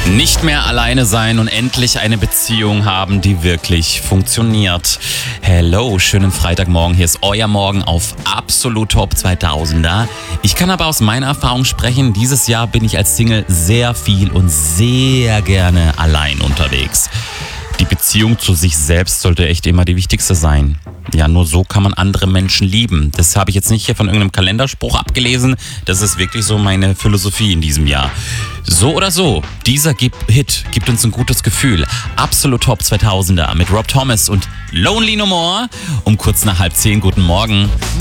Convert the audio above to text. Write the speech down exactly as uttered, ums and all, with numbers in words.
Nicht mehr alleine sein und endlich eine Beziehung haben, die wirklich funktioniert. Hello, schönen Freitagmorgen. Hier ist euer Morgen auf Absolut Top zweitausender. Ich kann aber aus meiner Erfahrung sprechen, dieses Jahr bin ich als Single sehr viel und sehr gerne allein unterwegs. Die Beziehung zu sich selbst sollte echt immer die wichtigste sein. Ja, nur so kann man andere Menschen lieben. Das habe ich jetzt nicht hier von irgendeinem Kalenderspruch abgelesen. Das ist wirklich so meine Philosophie in diesem Jahr. So oder so, dieser Hit gibt uns ein gutes Gefühl. Absolut Top zweitausender mit Rob Thomas und Lonely No More. Um kurz nach halb zehn, guten Morgen.